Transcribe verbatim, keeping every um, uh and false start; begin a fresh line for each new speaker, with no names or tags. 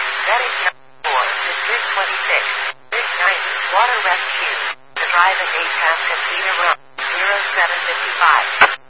Medic number four, District twenty-six, District ninety, Water Rescue. The drive at eight Hampton Theater Road, zero seven five five.